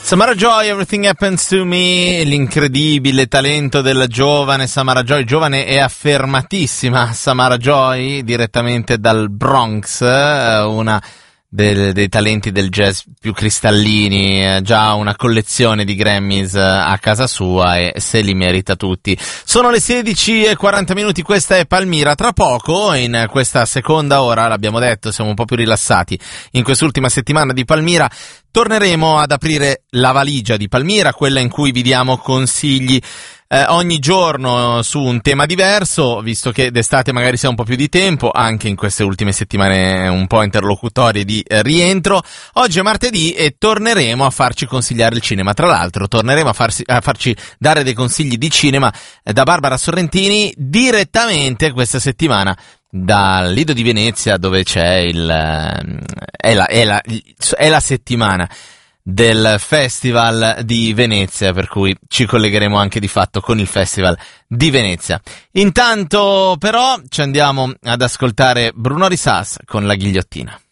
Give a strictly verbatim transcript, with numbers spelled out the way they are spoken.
Samara Joy, Everything Happens to Me, l'incredibile talento della giovane Samara Joy, giovane e affermatissima Samara Joy, direttamente dal Bronx, una del, dei talenti del jazz più cristallini, già una collezione di Grammys a casa sua e se li merita tutti. Sono le sedici e quaranta minuti, questa è Palmira. Tra poco, in questa seconda ora, l'abbiamo detto, siamo un po' più rilassati in quest'ultima settimana di Palmira, torneremo ad aprire la valigia di Palmira, quella in cui vi diamo consigli eh, ogni giorno su un tema diverso, visto che d'estate magari si ha un po' più di tempo, anche in queste ultime settimane un po' interlocutorie di eh, rientro. Oggi è martedì e torneremo a farci consigliare il cinema. Tra l'altro torneremo a, farsi, a farci dare dei consigli di cinema eh, da Barbara Sorrentini direttamente questa settimana dal Lido di Venezia, dove c'è il è la, è la, è la settimana del Festival di Venezia, per cui ci collegheremo anche di fatto con il Festival di Venezia. Intanto però ci andiamo ad ascoltare Bruno Risas con La Ghigliottina.